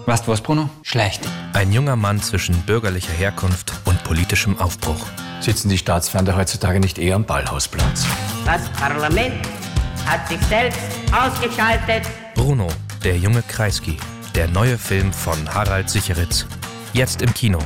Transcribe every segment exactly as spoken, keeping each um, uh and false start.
Weißt du was, Bruno? Schleicht. Ein junger Mann zwischen bürgerlicher Herkunft und politischem Aufbruch. Sitzen die Staatsfeinde heutzutage nicht eher am Ballhausplatz? Das Parlament hat sich selbst ausgeschaltet. Bruno, der junge Kreisky. Der neue Film von Harald Sicheritz. Jetzt im Kino.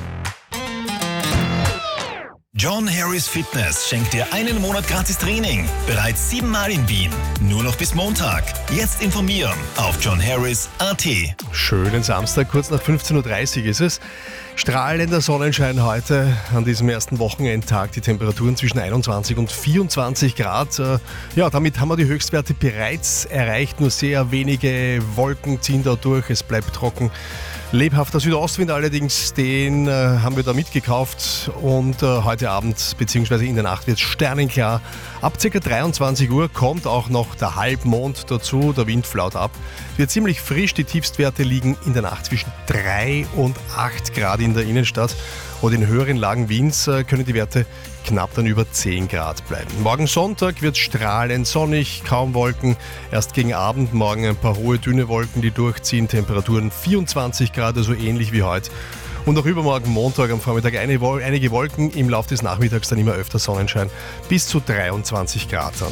John Harris Fitness schenkt dir einen Monat gratis Training. Bereits siebenmal in Wien. Nur noch bis Montag. Jetzt informieren auf john harris punkt a t. Schönen Samstag, kurz nach fünfzehn Uhr dreißig ist es. Strahlender Sonnenschein heute an diesem ersten Wochenendtag. Die Temperaturen zwischen einundzwanzig und vierundzwanzig Grad. Ja, damit haben wir die Höchstwerte bereits erreicht. Nur sehr wenige Wolken ziehen da durch. Es bleibt trocken. Lebhafter Südostwind allerdings, den äh, haben wir da mitgekauft und äh, heute Abend bzw. in der Nacht wird es sternenklar. Ab ca. dreiundzwanzig Uhr kommt auch noch der Halbmond dazu, der Wind flaut ab. Wird ziemlich frisch, die Tiefstwerte liegen in der Nacht zwischen drei und acht Grad in der Innenstadt und in höheren Lagen Wiens äh, können die Werte knapp dann über zehn Grad bleiben. Morgen Sonntag wird strahlend sonnig, kaum Wolken. Erst gegen Abend morgen ein paar hohe, dünne Wolken, die durchziehen. Temperaturen vierundzwanzig Grad, also ähnlich wie heute. Und auch übermorgen Montag am Vormittag eine, einige Wolken, im Laufe des Nachmittags dann immer öfter Sonnenschein, bis zu dreiundzwanzig Grad dann.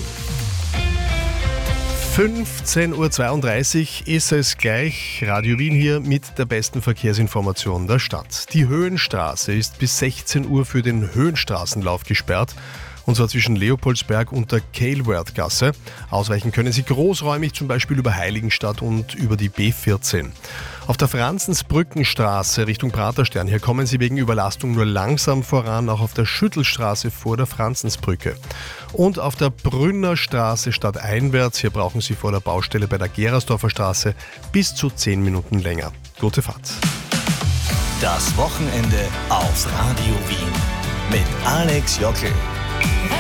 fünfzehn Uhr zweiunddreißig ist es gleich. Radio Wien hier mit der besten Verkehrsinformation der Stadt. Die Höhenstraße ist bis sechzehn Uhr für den Höhenstraßenlauf gesperrt. Und zwar zwischen Leopoldsberg und der Kehlwertgasse. Ausweichen können Sie großräumig, zum Beispiel über Heiligenstadt und über die B vierzehn. Auf der Franzensbrückenstraße Richtung Praterstern, hier kommen Sie wegen Überlastung nur langsam voran, auch auf der Schüttelstraße vor der Franzensbrücke. Und auf der Brünner Straße stadteinwärts, hier brauchen Sie vor der Baustelle bei der Gerersdorfer Straße bis zu zehn Minuten länger. Gute Fahrt. Das Wochenende auf Radio Wien mit Alex Jockel.